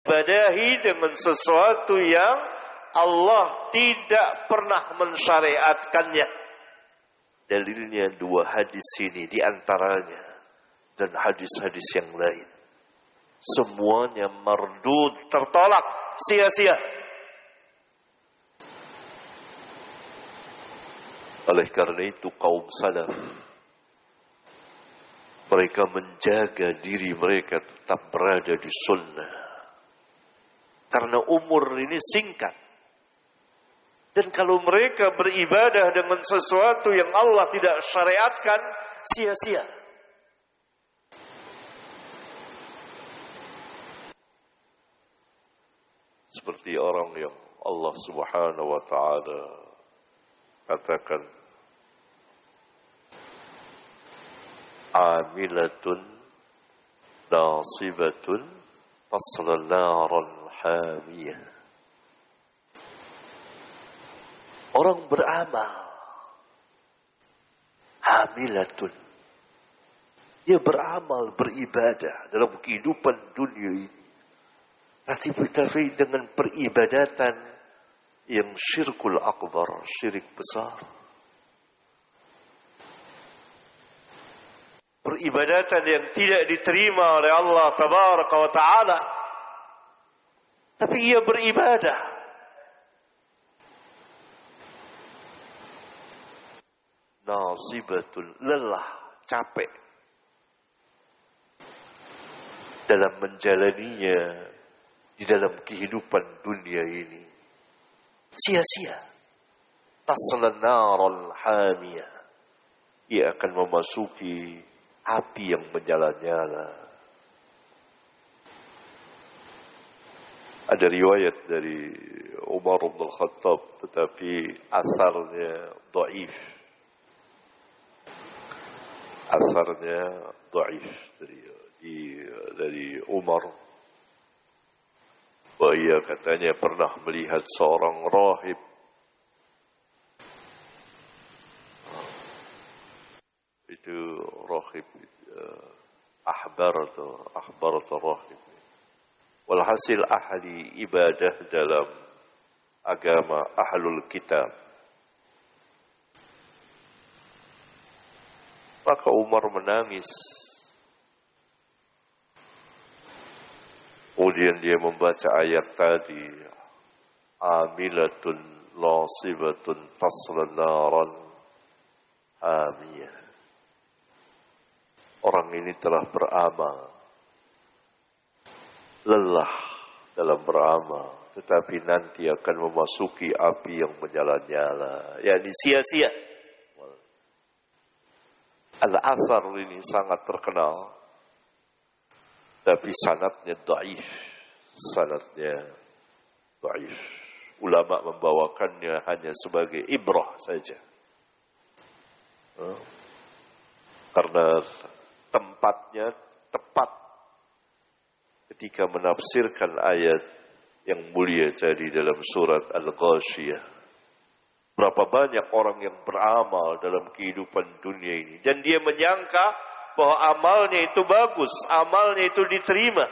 ibadahi dengan sesuatu yang Allah tidak pernah mensyariatkannya. Dalilnya dua hadis ini di antaranya dan hadis-hadis yang lain. Semuanya mardud, tertolak, sia-sia. Oleh karena itu kaum salaf, mereka menjaga diri mereka tetap berada di sunnah. Karena umur ini singkat. Dan kalau mereka beribadah dengan sesuatu yang Allah tidak syariatkan, sia-sia. Seperti orang yang Allah Subhanahu wa ta'ala katakan, amilatun nasibatun tasla naran hamiyah. Orang beramal, amilatun, dia beramal, beribadah dalam kehidupan dunia ini. Tapi dengan peribadatan yang syirkul akbar, syirik besar. Peribadatan yang tidak diterima oleh Allah Tabaraka wa Ta'ala. Tapi ia beribadah. Nasibatul, lelah, capek. Dalam menjalaninya di dalam kehidupan dunia ini. Sia-sia. Taslan naral hamiyah. Ia akan memasuki api yang menyala-nyala. Ada riwayat dari Umar bin Khattab, tetapi asarnya dhaif. Asarnya dhaif dari Umar. Bahwa ia katanya pernah melihat seorang rahib itu rahib ahbar atau rahib. Walhasil ahli ibadah dalam agama ahlul kitab. Maka Umar menangis. Kemudian dia membaca ayat tadi, amilatun nasibatun tasla naran hamiyah. Orang ini telah beramal, lelah dalam beramal, tetapi nanti akan memasuki api yang menyala-nyala, yakni sia-sia. Al-asar ini sangat terkenal, tapi sanadnya dhaif. Ulama membawakannya hanya sebagai ibrah saja. Karena tempatnya tepat ketika menafsirkan ayat yang mulia tadi dalam surat Al-Ghashiyah. Berapa banyak orang yang beramal dalam kehidupan dunia ini. Dan dia menyangka bahwa amalnya itu bagus, amalnya itu diterima.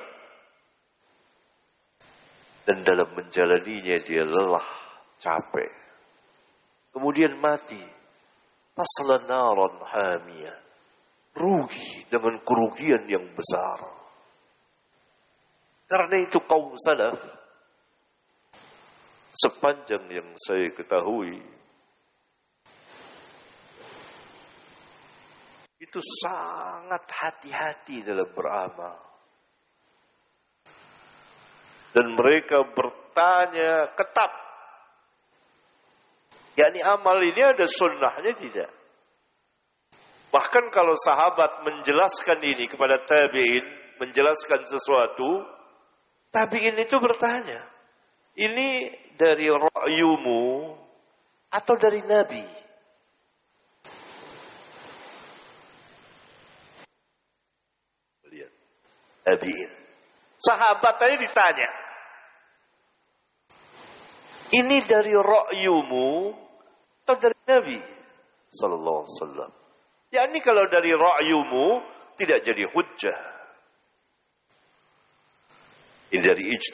Dan dalam menjalaninya dia lelah, capek. Kemudian mati. Tasla naran hamiyah. Rugi dengan kerugian yang besar. Karena itu kaum salaf, sepanjang yang saya ketahui, itu sangat hati-hati dalam beramal. Dan mereka bertanya ketat. yakni amal ini ada sunnahnya tidak? Bahkan kalau sahabat menjelaskan ini kepada tabi'in, menjelaskan sesuatu, tabi'in itu bertanya, ini dari ra'yumu atau dari Nabi? Lihat, tabi'in. Sahabat tadi ditanya, ini dari ra'yumu atau dari Nabi sallallahu alaihi wasallam? Yakni kalau dari ra'yumu tidak jadi hujjah. Ini dari